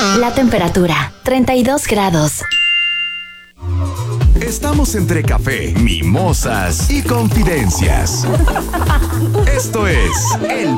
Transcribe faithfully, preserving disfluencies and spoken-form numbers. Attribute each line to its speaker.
Speaker 1: La temperatura, treinta y dos grados.
Speaker 2: Estamos entre café, mimosas y confidencias. Esto es El